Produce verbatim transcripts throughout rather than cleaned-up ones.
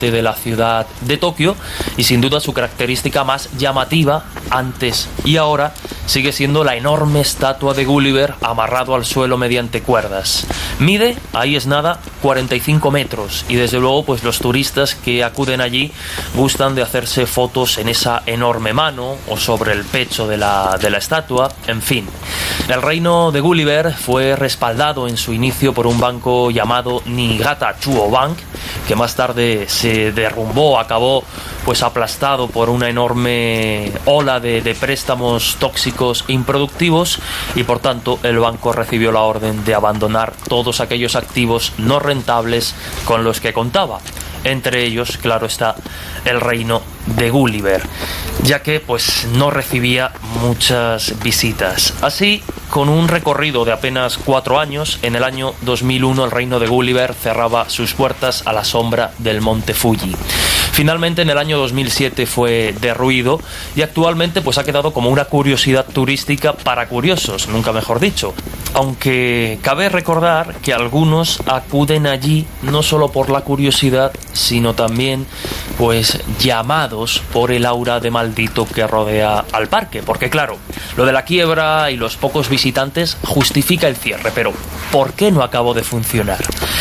de la ciudad de Tokio, y sin duda su característica más llamativa antes y ahora sigue siendo la enorme estatua de Gulliver amarrado al suelo mediante cuerdas. Mide, ahí es nada, cuarenta y cinco metros, y desde luego pues los turistas que acuden allí gustan de hacerse fotos en esa enorme mano o sobre el pecho de la, de la estatua. En fin, el reino de Gulliver fue respaldado en su inicio por un banco llamado Niigata Chuo Bank, que más tarde se derrumbó, acabó pues aplastado por una enorme ola de, de préstamos tóxicos e improductivos, y por tanto el banco recibió la orden de abandonar todos aquellos activos no rentables con los que contaba. Entre ellos, claro está, el reino de Gulliver, ya que pues no recibía muchas visitas. Así, con un recorrido de apenas cuatro años, en el año dos mil uno el reino de Gulliver cerraba sus puertas a la sombra del monte Fuji. Finalmente, en el año dos mil siete fue derruido y actualmente pues ha quedado como una curiosidad turística para curiosos, nunca mejor dicho. Aunque cabe recordar que algunos acuden allí no solo por la curiosidad, sino también pues llamados por el aura de maldito que rodea al parque. Porque claro, lo de la quiebra y los pocos visitantes justifica el cierre, pero ¿por qué no acabó de funcionar?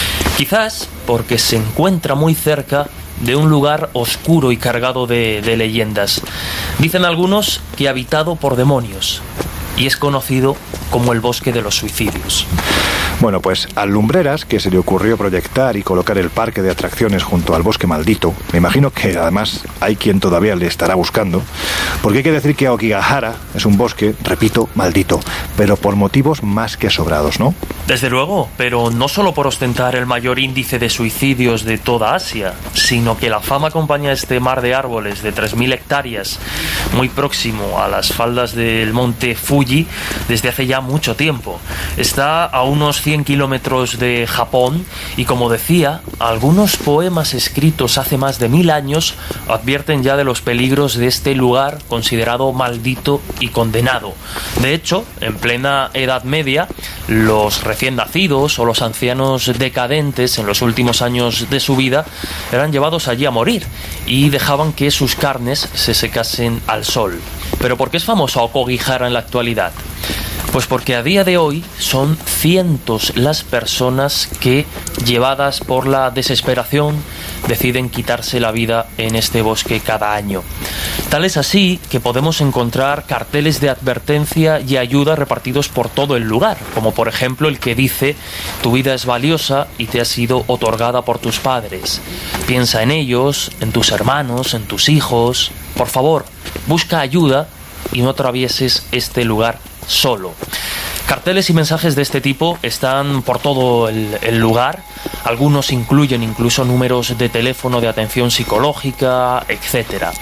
Quizás porque se encuentra muy cerca de un lugar oscuro y cargado de, de leyendas. Dicen algunos que habitado por demonios, y es conocido como el Bosque de los Suicidios. Bueno, pues a Lumbreras, que se le ocurrió proyectar y colocar el parque de atracciones junto al bosque maldito, me imagino que además hay quien todavía le estará buscando, porque hay que decir que Aokigahara es un bosque, repito, maldito, pero por motivos más que sobrados, ¿no? Desde luego, pero no solo por ostentar el mayor índice de suicidios de toda Asia, sino que la fama acompaña a este mar de árboles de tres mil hectáreas, muy próximo a las faldas del monte Fuji, desde hace ya mucho tiempo. Está a unos cien kilómetros de Japón y, como decía, algunos poemas escritos hace más de mil años advierten ya de los peligros de este lugar considerado maldito y condenado. De hecho, en plena Edad Media, los recién nacidos o los ancianos decadentes en los últimos años de su vida eran llevados allí a morir y dejaban que sus carnes se secasen al sol. ¿Pero por qué es famoso Aokigahara en la actualidad? Pues porque a día de hoy son cientos las personas que, llevadas por la desesperación, deciden quitarse la vida en este bosque cada año. Tal es así que podemos encontrar carteles de advertencia y ayuda repartidos por todo el lugar, como por ejemplo el que dice: tu vida es valiosa y te ha sido otorgada por tus padres. Piensa en ellos, en tus hermanos, en tus hijos. Por favor, busca ayuda y no atravieses este lugar solo. Carteles y mensajes de este tipo están por todo el, el lugar. Algunos incluyen incluso números de teléfono de atención psicológica, etcétera.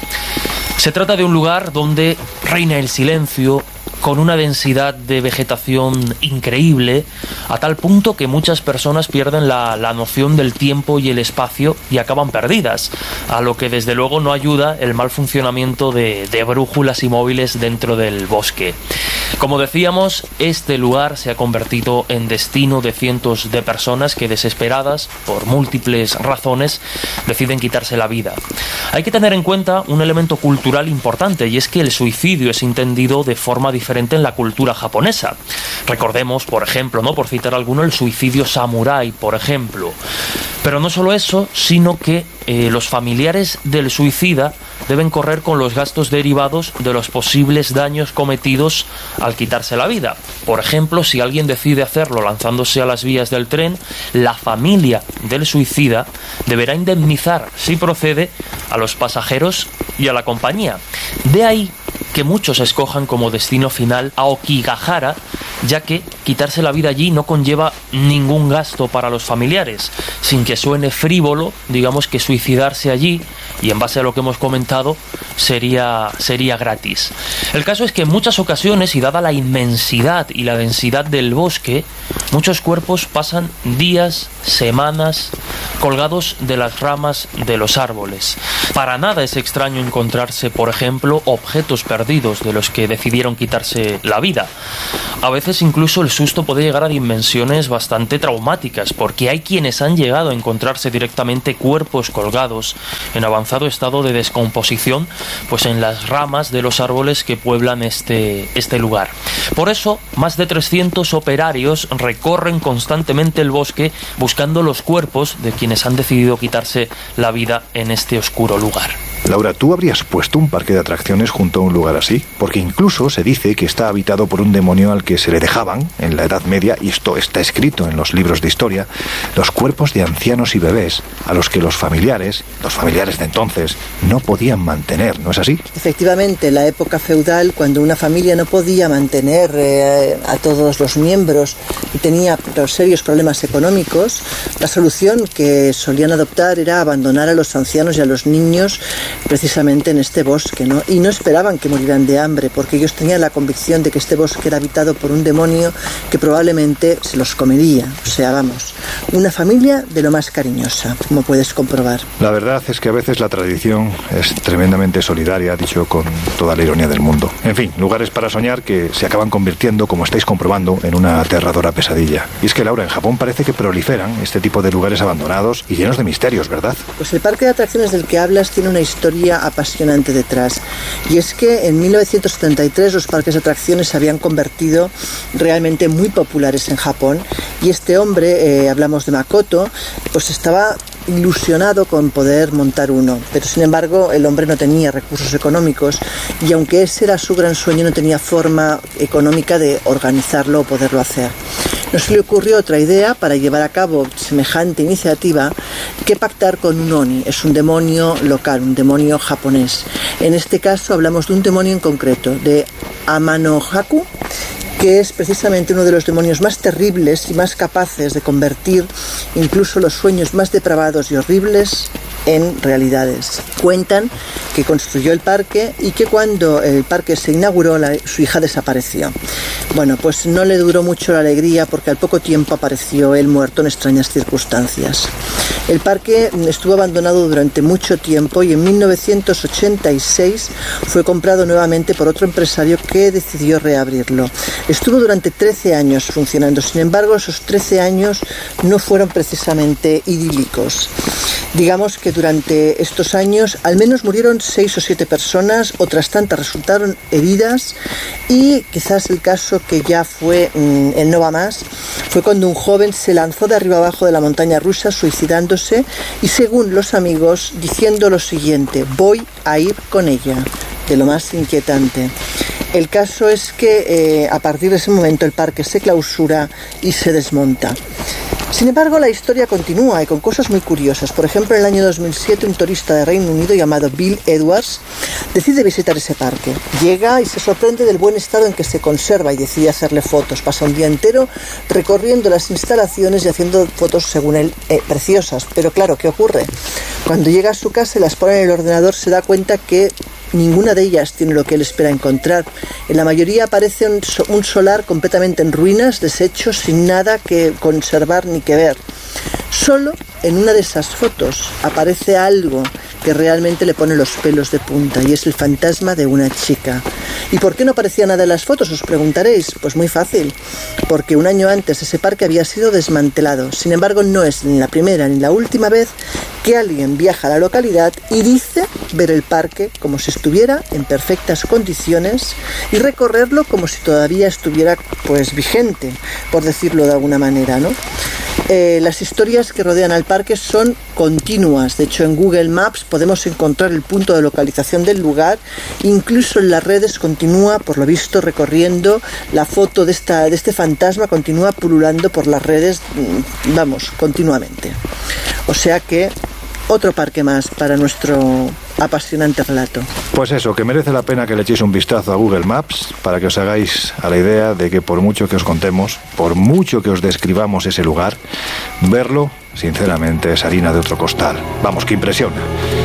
Se trata de un lugar donde reina el silencio, con una densidad de vegetación increíble, a tal punto que muchas personas pierden la, la noción del tiempo y el espacio y acaban perdidas, a lo que desde luego no ayuda el mal funcionamiento de, de brújulas y móviles dentro del bosque. Como decíamos, este lugar se ha convertido en destino de cientos de personas que, desesperadas por múltiples razones, deciden quitarse la vida. Hay que tener en cuenta un elemento cultural importante, y es que el suicidio es entendido de forma diferente en la cultura japonesa. Recordemos, por ejemplo, ¿no?, por citar alguno, el suicidio samurái, por ejemplo. Pero no solo eso, sino que eh, los familiares del suicida deben correr con los gastos derivados de los posibles daños cometidos al quitarse la vida. Por ejemplo, si alguien decide hacerlo lanzándose a las vías del tren, la familia del suicida deberá indemnizar, si procede, a los pasajeros y a la compañía. De ahí que muchos escojan como destino final Aokigahara, ya que quitarse la vida allí no conlleva ningún gasto para los familiares. Sin que suene frívolo, digamos que suicidarse allí, y en base a lo que hemos comentado, sería, sería gratis. El caso es que en muchas ocasiones, y dada la inmensidad y la densidad del bosque, muchos cuerpos pasan días, semanas, colgados de las ramas de los árboles. Para nada es extraño encontrarse, por ejemplo, objetos perdidos de los que decidieron quitarse la vida. A veces incluso el susto puede llegar a dimensiones bastante traumáticas, porque hay quienes han llegado a encontrarse directamente cuerpos colgados en avanzado estado de descomposición, pues en las ramas de los árboles que pueblan este, este lugar. Por eso, más de trescientos operarios recorren constantemente el bosque buscando los cuerpos de quienes han decidido quitarse la vida en este oscuro lugar. Laura, ¿tú habrías puesto un parque de atracciones junto a un lugar así? Porque incluso se dice que está habitado por un demonio al que se le dejaban, en la Edad Media, y esto está escrito en los libros de historia, los cuerpos de ancianos y bebés a los que los familiares, los familiares de entonces, no podían mantener, ¿no es así? Efectivamente, en la época feudal, cuando una familia no podía mantener eh, a todos los miembros y tenía serios problemas económicos, la solución que solían adoptar era abandonar a los ancianos y a los niños precisamente en este bosque, ¿no? Y no esperaban que murieran de hambre, porque ellos tenían la convicción de que este bosque era habitado por un demonio que probablemente se los comería. O sea, vamos, una familia de lo más cariñosa, como puedes comprobar. La verdad es que a veces la tradición es tremendamente solidaria, dicho con toda la ironía del mundo. En fin, lugares para soñar que se acaban convirtiendo, como estáis comprobando, en una aterradora pesadilla. Y es que, Laura, en Japón parece que proliferan este tipo de lugares abandonados y llenos de misterios, ¿verdad? Pues el parque de atracciones del que hablas tiene una historia apasionante detrás, y es que en mil novecientos setenta y tres los parques de atracciones se habían convertido realmente muy populares en Japón, y este hombre, eh, hablamos de Makoto, pues estaba ilusionado con poder montar uno, pero sin embargo el hombre no tenía recursos económicos, y aunque ese era su gran sueño, no tenía forma económica de organizarlo o poderlo hacer. No se le ocurrió otra idea para llevar a cabo semejante iniciativa que pactar con un Oni. Es un demonio local, un demonio japonés. En este caso hablamos de un demonio en concreto, de Amano-haku, que es precisamente uno de los demonios más terribles y más capaces de convertir incluso los sueños más depravados y horribles en realidades. Cuentan que construyó el parque y que cuando el parque se inauguró, la, su hija desapareció. Bueno, pues no le duró mucho la alegría, porque al poco tiempo apareció él muerto en extrañas circunstancias. El parque estuvo abandonado durante mucho tiempo y en mil novecientos ochenta y seis fue comprado nuevamente por otro empresario que decidió reabrirlo. Estuvo durante trece años funcionando, sin embargo esos trece años no fueron precisamente idílicos. Digamos que durante estos años al menos murieron seis o siete personas, otras tantas resultaron heridas, y quizás el caso que ya fue mmm, el no va más fue cuando un joven se lanzó de arriba abajo de la montaña rusa suicidándose, y según los amigos diciendo lo siguiente: voy a ir con ella. De lo más inquietante. El caso es que eh, a partir de ese momento el parque se clausura y se desmonta. Sin embargo, la historia continúa y con cosas muy curiosas. Por ejemplo, en el año dos mil siete, un turista de Reino Unido llamado Bill Edwards decide visitar ese parque. Llega y se sorprende del buen estado en que se conserva y decide hacerle fotos. Pasa un día entero recorriendo las instalaciones y haciendo fotos, según él, eh, preciosas. Pero claro, ¿qué ocurre? Cuando llega a su casa y las pone en el ordenador, se da cuenta que ninguna de ellas tiene lo que él espera encontrar. En la mayoría aparece un, un solar completamente en ruinas, deshecho, sin nada que conservar ni que ver. Solo en una de esas fotos aparece algo que realmente le pone los pelos de punta, y es el fantasma de una chica. ¿Y por qué no aparecía nada en las fotos?, os preguntaréis. Pues muy fácil, porque un año antes ese parque había sido desmantelado. Sin embargo, no es ni la primera ni la última vez que alguien viaja a la localidad y dice ver el parque como si estuviera en perfectas condiciones y recorrerlo como si todavía estuviera pues vigente, por decirlo de alguna manera, ¿no? Eh, las historias que rodean al parque son continuas. De hecho, en Google Maps podemos encontrar el punto de localización del lugar. Incluso en las redes continúa, por lo visto, recorriendo la foto de, esta, de este fantasma, continúa pululando por las redes, vamos, continuamente. O sea que otro parque más para nuestro apasionante relato. Pues eso, que merece la pena que le echéis un vistazo a Google Maps para que os hagáis a la idea de que por mucho que os contemos, por mucho que os describamos ese lugar, verlo, sinceramente, es harina de otro costal. Vamos, que impresiona.